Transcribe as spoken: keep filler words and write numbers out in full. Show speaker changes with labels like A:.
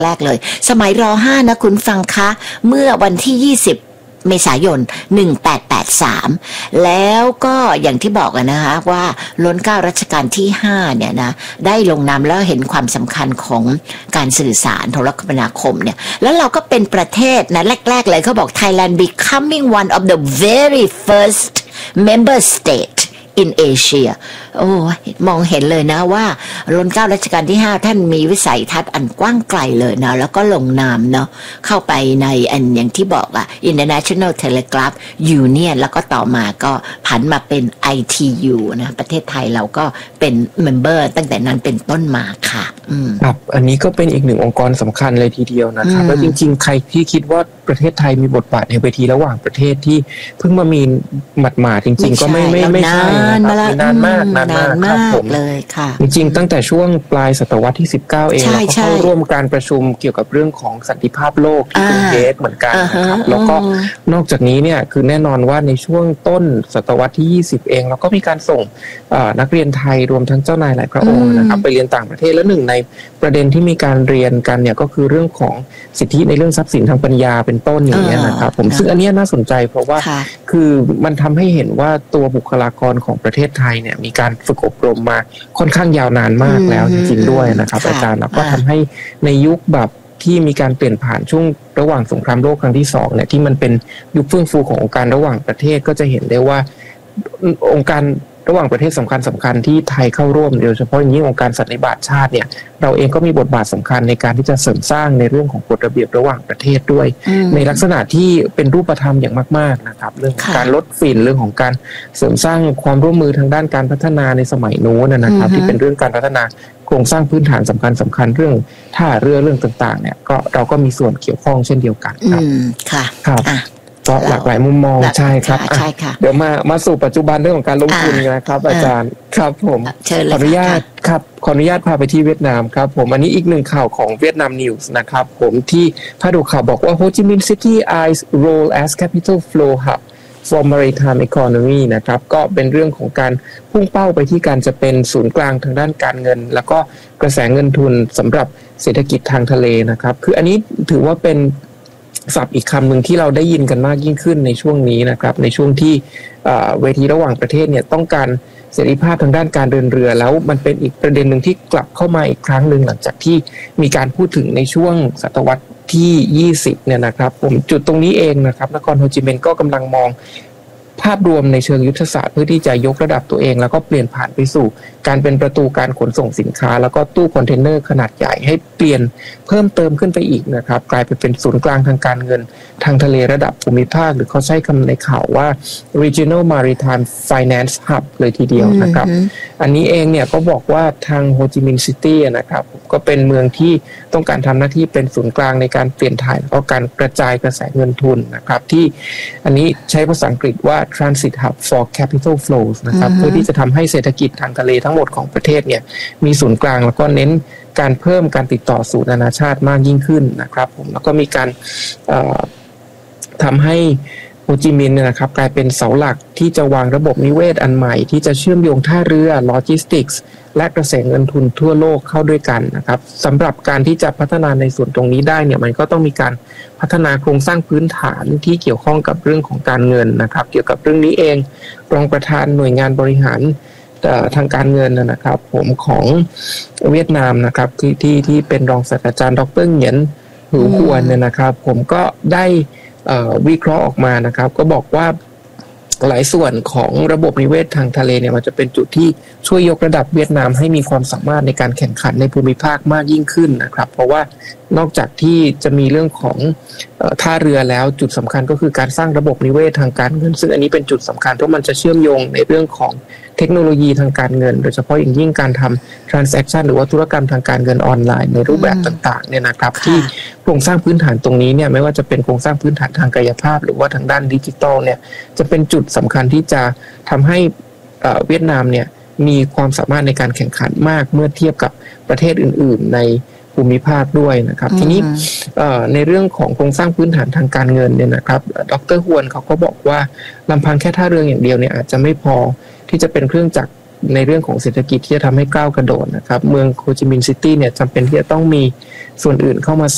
A: แรกเลยสมัยรห้านะคุณฟังคะเมื่อวันที่ยี่สิบเมษายนหนึ่งพันแปดร้อยแปดสิบสามแล้วก็อย่างที่บอกกันนะคะว่าล้นเกล้ารัชกาลที่ห้าเนี่ยนะได้ลงนามแล้วเห็นความสำคัญของการสื่อสารโทรคมนาคมเนี่ยแล้วเราก็เป็นประเทศนะแรกๆเลยเขาบอก Thailand becoming one of the very first member state in Asia โอ้มองเห็นเลยนะว่ารัชกาลรัชกาลที่ห้าท่านมีวิสัยทัศน์อันกว้างไกลเลยนะแล้วก็ลงนามเนาะเข้าไปในอันอย่างที่บอกอะ International Telegraph Union แล้วก็ต่อมาก็ผันมาเป็น ไอ ที ยู นะประเทศไทยเราก็เป็นเมมเบอร์ตั้งแต่นั้นเป็นต้นมาค่ะ
B: ครับอันนี้ก็เป็นอีกหนึ่งองค์กรสำคัญเลยทีเดียวนะครับแล้วจริงๆใครที่คิดว่าประเทศไทยมีบทบาทในเวทีระหว่างประเทศที่เพิ่งมามีหมัดหมาจริงๆก็ไม่ไม่ไม่ใช่นะครับนานมากนานมากครับผม
A: เลยค่ะ
B: จริงๆตั้งแต่ช่วงปลายศตวรรษที่สิบเก้าเองเราก็เข้าร่วมการประชุมเกี่ยวกับเรื่องของสันติภาพโลกที่กรุงเทพเหมือนกันนะครับแล้วก็นอกจากนี้เนี่ยคือแน่นอนว่าในช่วงต้นศตวรรษที่ยี่สิบเองเราก็มีการส่งนักเรียนไทยรวมทั้งเจ้านายหลายพระองค์นะครับไปเรียนต่างประเทศและหนึ่งในประเด็นที่มีการเรียนกันเนี่ยก็คือเรื่องของสิทธิในเรื่องทรัพย์สินทางปัญญาเป็นต้นอย่างนี้นะครับผมซึ่งอันนี้น่าสนใจเพราะว่าคือมันทำให้เห็นว่าตัวบุคลากรของประเทศไทยเนี่ยมีการฝึกอบรมมาค่อนข้างยาวนานมากแล้วจริงๆด้วยนะครับอาจารย์แล้วก็ทำให้ในยุคแบบที่มีการเปลี่ยนผ่านช่วงระหว่างสงครามโลกครั้งที่สองเนี่ยที่มันเป็นยุคเฟื่องฟูขององค์การระหว่างประเทศก็จะเห็นได้ว่าองค์การระหว่างประเทศสำคัญสำคัญที่ไทยเข้าร่วมโดยเฉพาะอย่างยิ่งองค์การสันนิบาตชาติเนี่ยเราเองก็มีบทบาทสำคัญในการที่จะเสริมสร้างในเรื่องของกฎระเบียบระหว่างประเทศด้วยในลักษณะที่เป็นรูปธรรมอย่างมากๆนะครับเรื่องของการลดฝิ่นเรื่องของการเสริมสร้างความร่วมมือทางด้านการพัฒนาในสมัยนู้นนะครับที่เป็นเรื่องการพัฒนาโครงสร้างพื้นฐานสำคัญสำคัญเรื่องท่าเรือเรื่องต่างๆเนี่ยก็เราก็มีส่วนเกี่ยวข้องเช่นเดียวกันครับ
A: ค่ะ
B: ครับก็หลากหลายมุมมองใช่ครับเดี๋ยวมามาสู่ปัจจุบันเรื่องของการลงทุนนะครับอาจารย์ครับผมขออนุญาตครับขออนุญาตพาไปที่เวียดนามครับผมอันนี้อีกหนึ่งข่าวของเวียดนามนิวส์นะครับผมที่พาดหัวข่าวบอกว่าโฮจิมินห์ซิตี้ eyes role as capital flow hub for maritime economy นะครับก็เป็นเรื่องของการพุ่งเป้าไปที่การจะเป็นศูนย์กลางทางด้านการเงินแล้วก็กระแสเงินทุนสำหรับเศรษฐกิจทางทะเลนะครับคืออันนี้ถือว่าเป็นศัพท์อีกคำหนึ่งที่เราได้ยินกันมากยิ่งขึ้นในช่วงนี้นะครับในช่วงที่เวทีระหว่างประเทศเนี่ยต้องการเสรีภาพทางด้านการเดินเรือแล้วมันเป็นอีกประเด็นหนึ่งที่กลับเข้ามาอีกครั้งหนึ่งหลังจากที่มีการพูดถึงในช่วงศตวรรษที่ยี่สิบเนี่ยนะครับผมจุดตรงนี้เองนะครับนครโฮจิมินห์ก็กำลังมองภาพรวมในเชิงยุทธศาสตร์เพื่อที่จะยกระดับตัวเองแล้วก็เปลี่ยนผ่านไปสู่การเป็นประตูการขนส่งสินค้าแล้วก็ตู้คอนเทนเนอร์ขนาดใหญ่ให้เปลี่ยนเพิ่มเติมขึ้นไปอีกนะครับกลายไปเป็นศูนย์กลางทางการเงินทางทะเลระดับภูมิภาคหรือเขาใช้คำในข่าวว่า regional maritime finance hub เลยทีเดียวนะครับอันนี้เองเนี่ยก็บอกว่าทางโฮจิมินห์ซิตี้นะครับก็เป็นเมืองที่ต้องการทำหน้าที่เป็นศูนย์กลางในการเปลี่ยนถ่ายแล้วก็การกระจายกระแสเงินทุนนะครับที่อันนี้ใช้ภาษาอังกฤษว่า transit hub for capital flows นะครับเพื่อที่จะทำให้เศรษฐกิจทางทะเลทั้งหมดของประเทศเนี่ยมีศูนย์กลางแล้วก็เน้นการเพิ่มการติดต่อสู่นานาชาติมากยิ่งขึ้นนะครับผมแล้วก็มีการทำให้โฮจิมินห์นะครับกลายเป็นเสาหลักที่จะวางระบบนิเวศอันใหม่ที่จะเชื่อมโยงท่าเรือโลจิสติกส์และกระแสเงินทุนทั่วโลกเข้าด้วยกันนะครับสำหรับการที่จะพัฒนาในส่วนตรงนี้ได้เนี่ยมันก็ต้องมีการพัฒนาโครงสร้างพื้นฐานที่เกี่ยวข้องกับเรื่องของการเงินนะครับเกี่ยวกับเรื่องนี้เองรองประธานหน่วยงานบริหารทางการเงินนะครับผมของเวียดนามนะครับที่ที่ที่เป็นรองศาสตราจารย์ดร.เหงียนหูฮวนเนี่ยนะครับผมก็ได้วิเคราะห์ออกมานะครับก็บอกว่าหลายส่วนของระบบนิเวศทางทะเลเนี่ยมันจะเป็นจุดที่ช่วยยกระดับเวียดนามให้มีความสามารถในการแข่งขันในภูมิภาคมากยิ่งขึ้นนะครับเพราะว่านอกจากที่จะมีเรื่องของท่าเรือแล้วจุดสำคัญก็คือการสร้างระบบนิเวศทางการเงินซึ่งอันนี้เป็นจุดสำคัญเพราะมันจะเชื่อมโยงในเรื่องของเทคโนโลยีทางการเงินโดยเฉพาะอย่างยิ่งการทำ transaction หรือว่าธุรกรรมทางการเงินออนไลน์ในรูปแบบต่างๆเนี่ยนะครับที่โครงสร้างพื้นฐานตรงนี้เนี่ยไม่ว่าจะเป็นโครงสร้างพื้นฐานทางกายภาพหรือว่าทางด้านดิจิทัลเนี่ยจะเป็นจุดสำคัญที่จะทำให้เวียดนามเนี่ยมีความสามารถในการแข่งขันมากเมื่อเทียบกับประเทศอื่นๆในภูมิภาคด้วยนะครับทีนี้ในเรื่องของโครงสร้างพื้นฐานทางการเงินเนี่ยนะครับดร.ฮวนเขาก็บอกว่าลำพังแค่ท่าเรืออย่างเดียวเนี่ยอาจจะไม่พอที่จะเป็นเครื่องจักรในเรื่องของเศรษฐกิจที่จะทำให้ก้าวกระโดดนะครับเมืองโฮจิมินห์ซิตี้เนี่ยจำเป็นที่จะต้องมีส่วนอื่นเข้ามา